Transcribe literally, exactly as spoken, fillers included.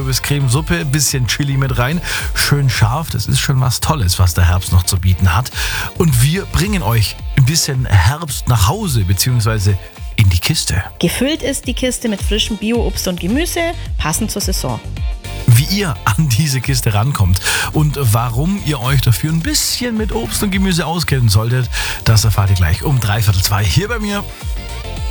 Kürbiscremesuppe, bisschen Chili mit rein, schön scharf. Das ist schon was Tolles, was der Herbst noch zu bieten hat. Und wir bringen euch ein bisschen Herbst nach Hause, beziehungsweise in die Kiste. Gefüllt ist die Kiste mit frischem Bio-Obst und Gemüse, passend zur Saison. Wie ihr an diese Kiste rankommt und warum ihr euch dafür ein bisschen mit Obst und Gemüse auskennen solltet, das erfahrt ihr gleich um dreiviertel zwei hier bei mir.